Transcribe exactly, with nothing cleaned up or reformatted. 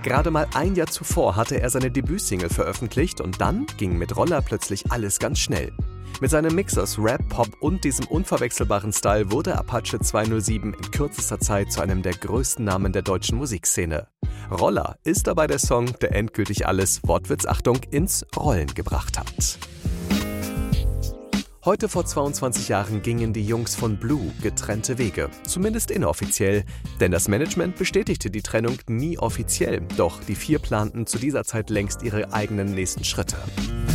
Gerade mal ein Jahr zuvor hatte er seine Debütsingle veröffentlicht und dann ging mit Roller plötzlich alles ganz schnell. Mit seinem Mix aus Rap, Pop und diesem unverwechselbaren Style wurde Apache zweihundertsieben in kürzester Zeit zu einem der größten Namen der deutschen Musikszene. Roller ist dabei der Song, der endgültig alles, Wortwitz Achtung, ins Rollen gebracht hat. Heute vor zweiundzwanzig Jahren gingen die Jungs von Blue getrennte Wege, zumindest inoffiziell, denn das Management bestätigte die Trennung nie offiziell, doch die vier planten zu dieser Zeit längst ihre eigenen nächsten Schritte.